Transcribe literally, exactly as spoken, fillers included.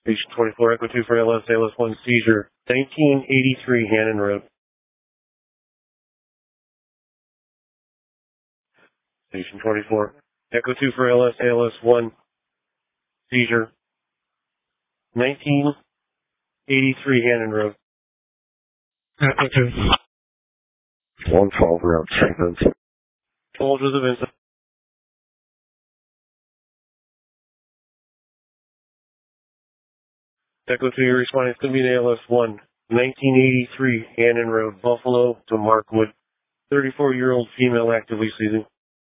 Station twenty-four, Echo two for L S, A L S one seizure, nineteen eighty-three Hannon Road. Station twenty-four, Echo two for L S, A L S one seizure, nineteen eighty-three Hannon Road. Echo two. one twelve round segment. Soldiers of Vincent. Echo two, you're responding to be A L S one, nineteen eighty-three Hannon Road, Buffalo to Markwood. thirty-four-year-old female actively seizing.